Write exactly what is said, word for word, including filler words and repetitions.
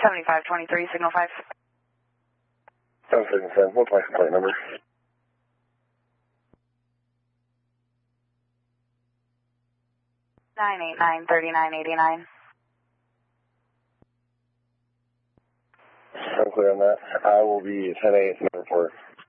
seventy-five twenty-three, signal five. seven six seven, what's my complaint number? nine eight nine, three nine eight nine. I'm clear on that. I will be ten eight, number four.